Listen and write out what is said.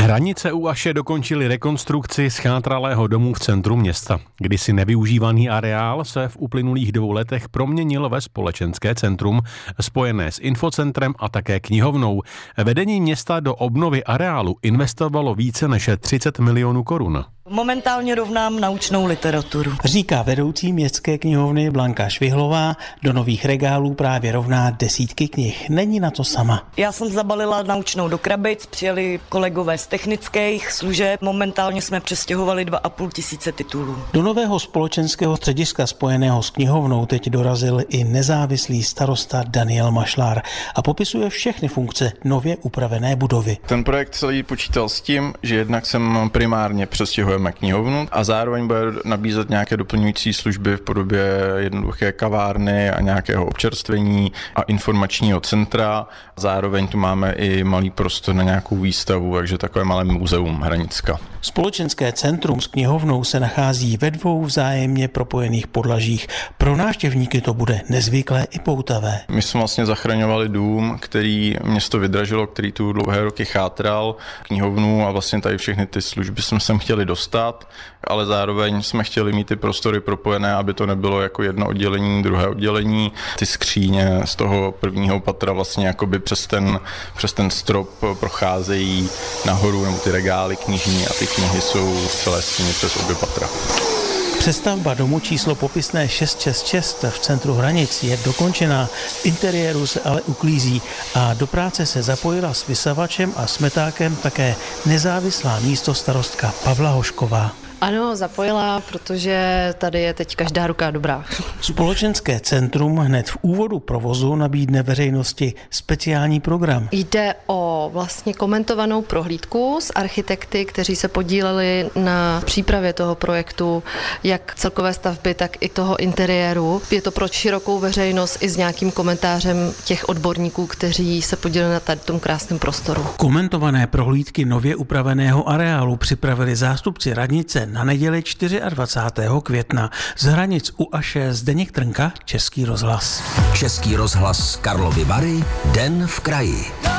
Hranice u Aše dokončily rekonstrukci schátralého domu v centru města. Kdysi nevyužívaný areál se v uplynulých 2 letech proměnil ve společenské centrum, spojené s infocentrem a také knihovnou. Vedení města do obnovy areálu investovalo více než 30 milionů korun. Momentálně rovnám naučnou literaturu. Říká vedoucí městské knihovny Blanka Švihlová, do nových regálů právě rovná desítky knih. Není na to sama. Já jsem zabalila naučnou do krabic, přijeli kolegové z technických služeb. Momentálně jsme přestěhovali 2,5 tisíce titulů. Do nového společenského střediska spojeného s knihovnou teď dorazil i nezávislý starosta Daniel Mašlár a popisuje všechny funkce nově upravené budovy. Ten projekt celý počítal s tím, že jednak sem primárně přestěhujeme knihovnu a zároveň bude nabízet nějaké doplňující služby v podobě jednoduché kavárny a nějakého občerstvení a informačního centra. Zároveň tu máme i malý prostor na nějakou výstavu, takže takové malé muzeum Hranicka. Společenské centrum s knihovnou se nachází ve 2 vzájemně propojených podlažích. Pro návštěvníky to bude nezvyklé i poutavé. My jsme vlastně zachraňovali dům, který město vydražilo, který tu dlouhé roky chátral, knihovnu a vlastně tady všechny ty služby jsme sem chtěli dostat, ale zároveň jsme chtěli mít ty prostory propojené, aby to nebylo jako jedno oddělení, druhé oddělení. Ty skříně z toho prvního patra vlastně jakoby přes ten strop procházejí nahoru, nebo ty regály knižní a ty knihy jsou v celé stíně přes obě patra. Přestavba domu číslo popisné 666 v centru Hranic je dokončená, v interiéru se ale uklízí a do práce se zapojila s vysavačem a smetákem také nezávislá místostarostka Pavla Hošková. Ano, zapojila, protože tady je teď každá ruka dobrá. Společenské centrum hned v úvodu provozu nabídne veřejnosti speciální program. Jde o vlastně komentovanou prohlídku s architekty, kteří se podíleli na přípravě toho projektu, jak celkové stavby, tak i toho interiéru. Je to pro širokou veřejnost i s nějakým komentářem těch odborníků, kteří se podíleli na tady tom krásném prostoru. Komentované prohlídky nově upraveného areálu připravili zástupci radnice na neděli 24. května. Z Hranic u Aše Zdeněk Trnka, Český rozhlas. Český rozhlas Karlovy Vary, Den v kraji.